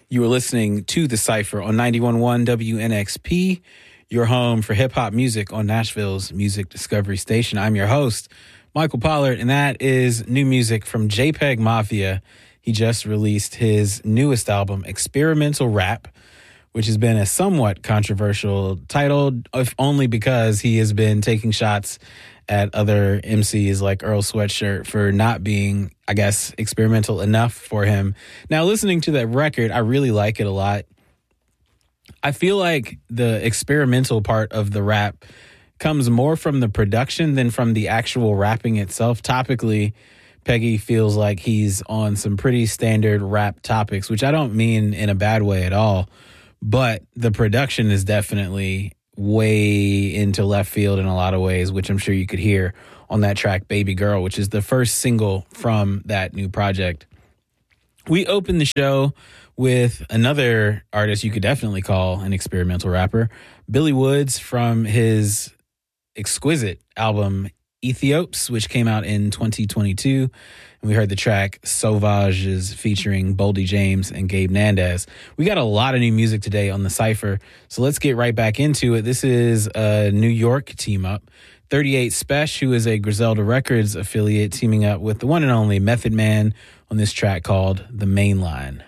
You are listening to The Cypher on 91.1 WNXP, your home for hip-hop music on Nashville's Music Discovery Station. I'm your host, Michael Pollard, and that is new music from JPEG Mafia. He just released his newest album, Experimental Rap, which has been a somewhat controversial title, if only because he has been taking shots at other MCs like Earl Sweatshirt for not being, I guess, experimental enough for him. Now, listening to that record, I really like it a lot. I feel like the experimental part of the rap comes more from the production than from the actual rapping itself. Topically, Peggy feels like he's on some pretty standard rap topics, which I don't mean in a bad way at all. But the production is definitely way into left field in a lot of ways, which I'm sure you could hear on that track Baby Girl, which is the first single from that new project. We opened the show with another artist you could definitely call an experimental rapper, Billy Woods, from his exquisite album Ethiopes, which came out in 2022. And we heard the track Sauvages featuring Boldy James and Gabe Nandez. We got a lot of new music today on The Cypher, so let's get right back into it. This is a New York team up. 38 Spesh, who is a Griselda Records affiliate, teaming up with the one and only Method Man on this track called The Main Line.